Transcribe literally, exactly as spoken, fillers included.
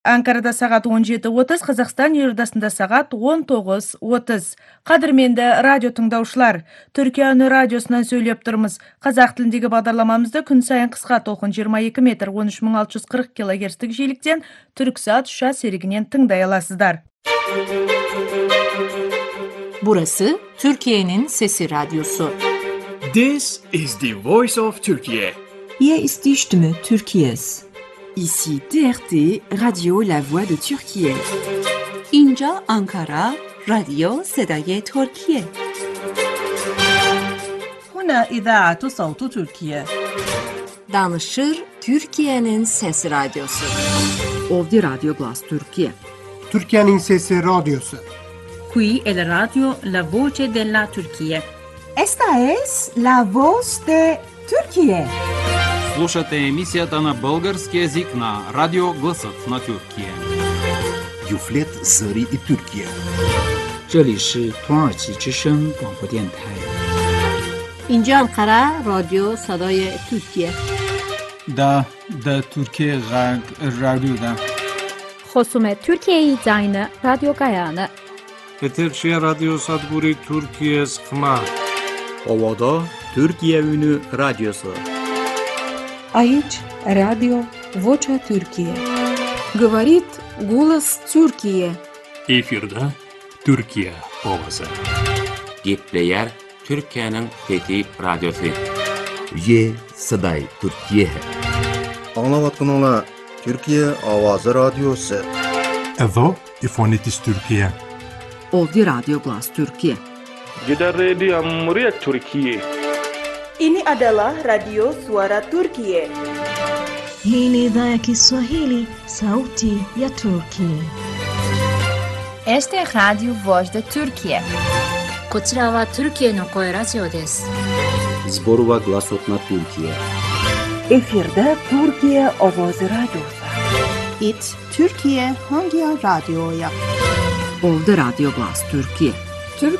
Ankara'da saat on жеті отuz, Қазақстан елордасында saat on to'qqiz otuz. Qadırmenді radyo tыңдаушылар, Türkiye Üni Radyosu'ndan söyleyip тұрмыз. Қазақ тіліндегі бағдарламамызды күн сайын қысқа толқын жиырма екі метр он үш мың алты жүз қырық килогерцтік жиіліктен Türksat Şuşa seriginen tыңдай аласыздар. Burası Türkiye'nin Sesi Radyosu. This is the voice of Turkey. Hier ist die Stimme Türkiye's. Ici T R T, Radio La Voix de Türkiye. İnca Ankara, Radio Sedaye Türkiye. هنا إذاعة صوت تركيا. Danışır Türkiye'nin Sesi Radyosu. Ovdi Radio Glas Türkiye. Türkiye'nin Sesi Radyosu. Qui è la radio La Voce della Turquía. Esta es La Voz de Türkiye. Слушате емисията на български език на Радио Гласът на Türkiye. Юфлет Зари и Türkiye. 这里是土耳其之声广播电台。 اینجا انقره رادیو صدای ترکیه. دا دا Türkiye رادیو دا. خصوم Türkiye زاین رادیو گایانه. Eterşehir Radyo Sadguri Türkiye Sıkma. Ovada Türkiye Ünü Radyosu. Aici Radio Vocea Türkiye. Говорит голос Türkiye. Efirde Türkiye Ovası. Gepleyer Türkiye'nin Fethi Radyosu. Ye Saday Türkiye. Anlavatkanlar Türkiye Avazı Radyosu. Evo İfonitis Türkiye. Ovdi Radio Glas Türkiye. Kita Radio Muryat Türkiye. Ini adalah Radio Suara Turkiye. Hii ni idhaa ya Kiswahili, sauti ya Turkiye. Este es Radio Voz de Turkiye. こちらは Türkiyeの声ラジオです。 Zborova Glasotna Türkiye. Efirde Türkiye Ovozi Radyosu. It Türkiye hangi radyoya? Ovdi Radio Glas Türkiye.